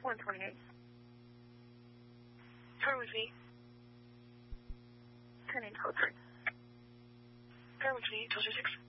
128. Turn with me. 10 code 3. Turn with me, 226.